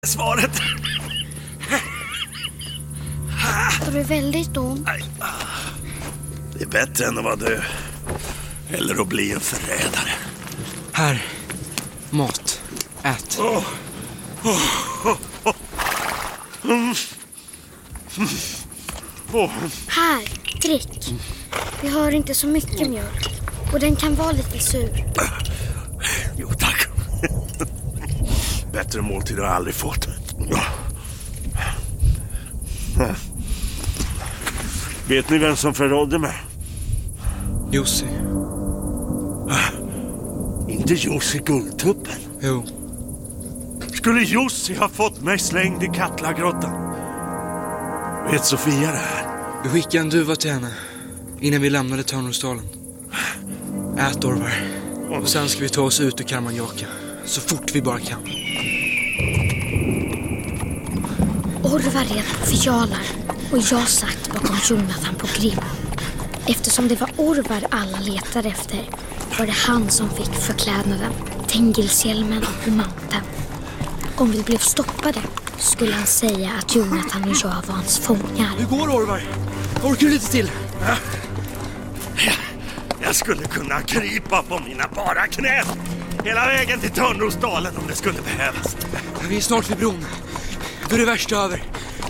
Svaret. Har du väldigt ont? Det är bättre än att vara död. Eller att bli en förrädare. Här. Mat. Ät. Här, drick. Vi har inte så mycket mjölk. Och den kan vara lite sur. Jo, tack. Bättre måltid har jag aldrig fått. Vet ni vem som förrådde mig? Jussi. Inte Jussi Guldtuppen. Jo. Skulle Jussi ha fått mig slängd i Katlagrottan? Vet Sofia det här? Vi skickade en duva till henne innan vi lämnade Törnrosdalen. Ät, Orvar. Och sen ska vi ta oss ut ur Karmanjaka så fort vi bara kan. Orvar red på fjalar och jag satt bakom Jonathan på Grim. Eftersom det var Orvar alla letade efter var det han som fick förklädnaden, Tengilshjälmen och manteln. Om vi blev stoppade skulle han säga att Jonathan och jag var hans fångar. Hur går, Orvar? Orkar du lite till? Jag skulle kunna krypa på mina bara knän hela vägen till Törnrosdalen om det skulle behövas. Vi är snart vid bron. Då är det värsta över.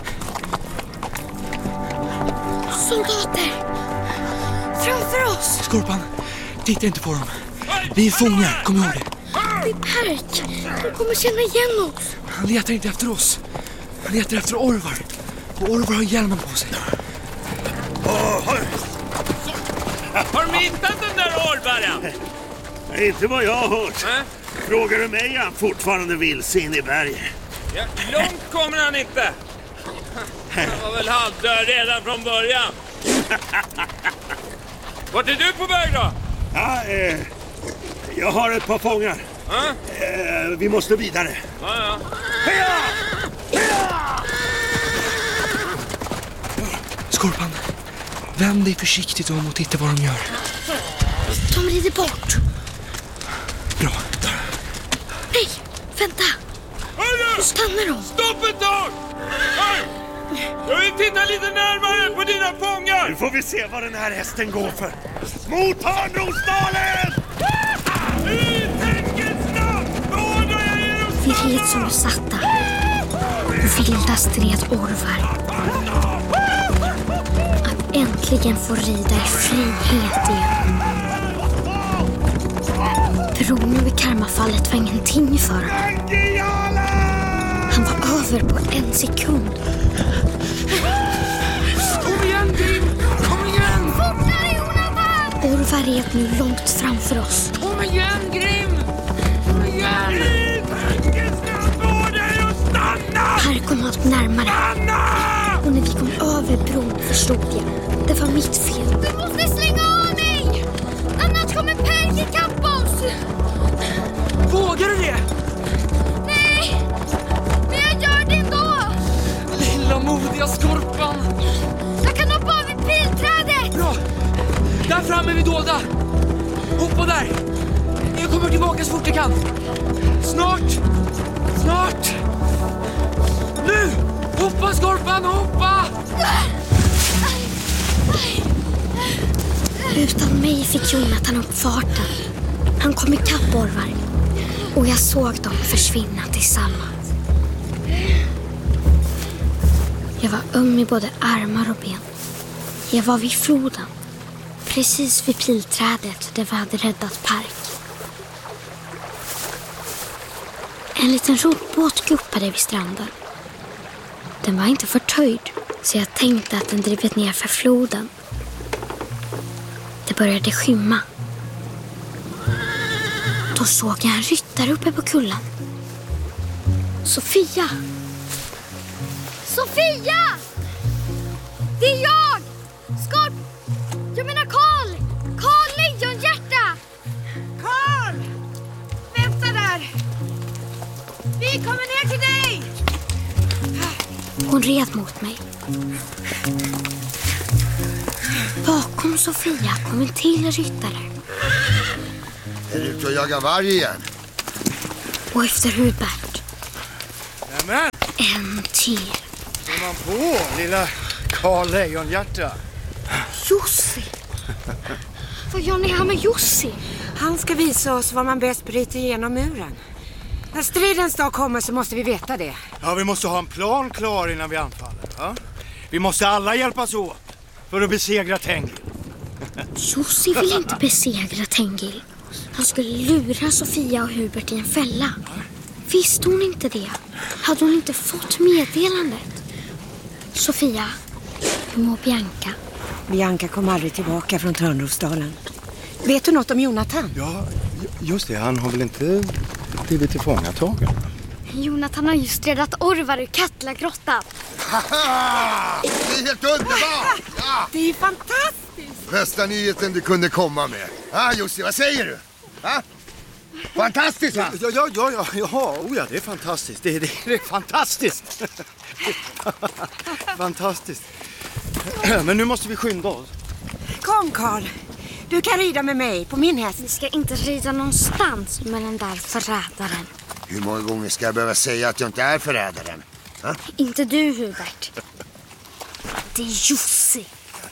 Soldater! Framför oss! Skorpan, titta inte på dem. Vi är fångar, kom ihåg det. Det är Perk. De kommer känna igen oss. Han letar inte efter oss. Han letar efter Orvar. Och Orvar har hjälmen på sig. Har de hittat den där Orvaren? Inte vad jag har hört. Frågar du mig är han fortfarande vilse in i berget. Ja, långt kommer han inte. Han var väl halvdöd redan från början. Vart är du på väg då? Ja, jag har ett par fångar. Vi måste vidare. Ja. Skorpan, vänd dig försiktigt om och titta vad de gör. De rider bort. Bra. Nej, vänta. Nu stannar de. Stopp ett tag! Hej! Jag vill titta lite närmare på dina fångar! Nu får vi se vad den här hästen går för. Mot Törnrosdalen! Vi red som besatta. Och vildast red Orvar. Att äntligen få rida i frihet igen. Bron över Karmafallet var ingenting för honom. Han var över på en sekund. Kom igen, Grim! Kom igen! Fortare, Jonathan! Orvar red nu långt framför oss. Kom igen, Grim! Kom igen! Här kom allt närmare. Och när vi kom över bron förstod jag. Det var mitt fel. Du måste slänga av mig! Annars kommer Perk ikapp oss! Vågar du det? Nej! Men jag gör det ändå! Lilla modiga Skorpan! Jag kan hoppa av i pilträdet! Bra! Där framme är vi dolda! Hoppa där! Jag kommer tillbaka så fort jag kan! Snart! Snart! Nu! Hoppa, Skorpan, hoppa! Utan mig fick Jonathan upp farten. Han kom ikapp Orvar. Och jag såg dem försvinna tillsammans. Jag var öm i både armar och ben. Jag var vid floden. Precis vid pilträdet där vi hade räddat Perk. En liten roddbåt guppade vid stranden. Den var inte förtöjd, så jag tänkte att den drivit ner för floden. Det började skymma. Då såg jag en ryttare uppe på kullen. Sofia! Sofia! Det är jag! Skorp! Jag menar Karl! Karl Lejonhjärta! Karl! Vänta där! Vi kommer ner till dig! Hon red mot mig. Bakom Sofia kom en till ryttare. Är du ute och jagar varg igen? Och efter Hubert. Nämen! En till. Kommer man på, lilla Karl Lejonhjärta? Jussi! Vad gör ni här med Jussi? Han ska visa oss var man bäst bryter igenom muren. När stridens dag kommer så måste vi veta det. Ja, vi måste ha en plan klar innan vi anfaller. Ja? Vi måste alla hjälpas åt för att besegra Tengil. Jussi vill inte besegra Tengil. Han skulle lura Sofia och Hubert i en fälla. Visste hon inte det? Hade hon inte fått meddelandet? Sofia, hur mår Bianca? Bianca kom aldrig tillbaka från Törnrosdalen. Vet du något om Jonathan? Ja, just det. Han har väl inte blivit tillfångatagen? Jonathan har just räddat Orvar ur Katlagrottan. Haha! Det är helt underbart! Ja! Det är fantastiskt! Bästa nyheten du kunde komma med. Ja, Jussi, vad säger du? Ha? Fantastiskt, va? Ja, det är fantastiskt. Det är fantastiskt. Fantastiskt. Men nu måste vi skynda oss. Kom, Karl. Du kan rida med mig på min häst. Vi ska inte rida någonstans med den där förrädaren. Hur många gånger ska jag behöva säga att jag inte är förrädaren? Ha? Inte du, Hubert. Det är Jussi.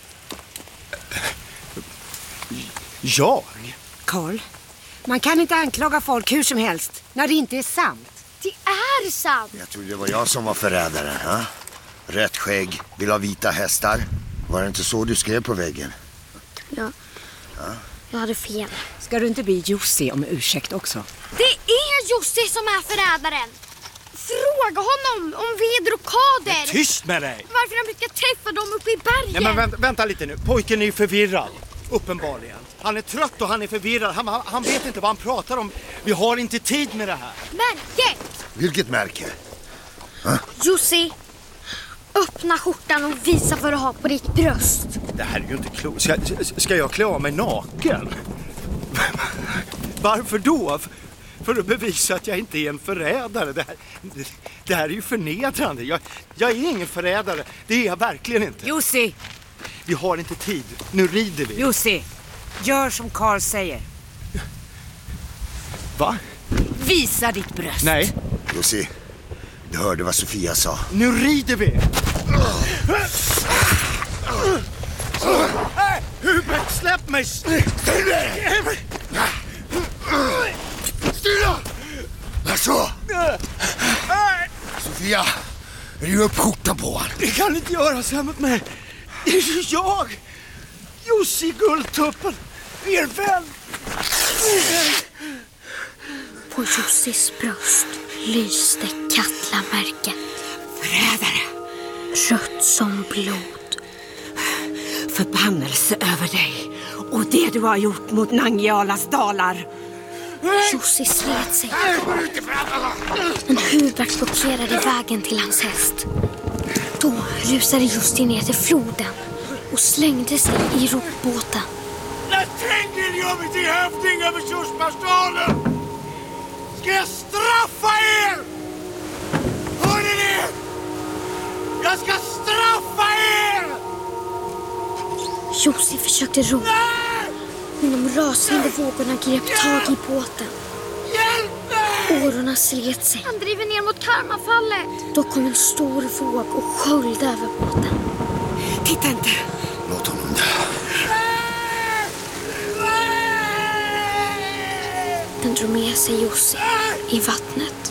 Jag? Karl, man kan inte anklaga folk hur som helst när det inte är sant. Det är sant. Jag trodde det var jag som var förrädaren. Ha? Rätt skägg, vill ha vita hästar. Var det inte så du skrev på väggen? Ja. Jag hade fel. Ska du inte be Jussi om ursäkt också? Det är Jussi som är förrädaren. Fråga honom om Veder och Kader. Tyst med dig! Varför han brukar träffa dem uppe i bergen. Nej, men vänta lite nu. Pojken är ju förvirrad. Uppenbarligen. Han är trött och han är förvirrad. Han vet inte vad han pratar om. Vi har inte tid med det här. Märke! Vilket märke? Jussi, öppna skjortan och visa vad du har på ditt bröst. Det här är ju inte klokt. Ska jag klä av mig naken? Varför då? För att bevisa att jag inte är en förrädare. Det här är ju förnedrande. Jag är ingen förrädare. Det är jag verkligen inte. Jussi! Vi har inte tid. Nu rider vi. Jussi, gör som Karl säger. Va? Visa ditt bröst. Nej. Jussi, du hörde vad Sofia sa. Nu rider vi. Hubert, släpp mig. Stilla! Så. Sofia, riv upp skjortan på han. Det kan inte göra så här mot mig. Det är ju jag. Jussi Guldtuppen. Er vän. På Jussis bröst lyste Katlamärket. Förrädare. Rött som blod. Förbannelse över dig och det du har gjort mot Nangjalas dalar. Jussi slet sig. Men Hubert blockerade vägen till hans häst. Då rusade Jussi ner till floden och slängde sig i rockbåten. När Tengil gör mig till hövding över Tjursmarsdalen ska jag straffa er! Hör ni det? Jag ska straffa er! Jussi försökte ro. Men de rasande vågorna grep tag i båten. Hjälp mig! Årorna slet sig. Han driver ner mot Karmafallet. Då kom en stor våg och sköljde över båten. Titta inte. Låt honom dö. Den drog med sig Jussi i vattnet.